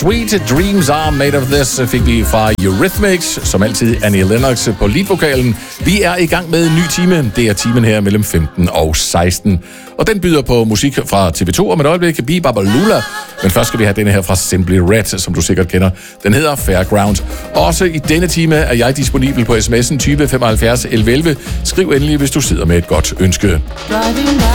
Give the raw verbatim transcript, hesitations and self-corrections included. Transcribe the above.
Sweet Dreams Are Made of This fik vi fra Eurythmics, som altid Annie Lennox på leadvokalen. Vi er i gang med en ny time. Det er timen her mellem femten og seksten. Og den byder på musik fra T V to om et øjeblik, Bibabalula. Men først skal vi have denne her fra Simply Red, som du sikkert kender. Den hedder Fairground. Også i denne time er jeg disponibel på sms'en tyve femoghalvfjerds elleve elleve. Skriv endelig, hvis du sidder med et godt ønske.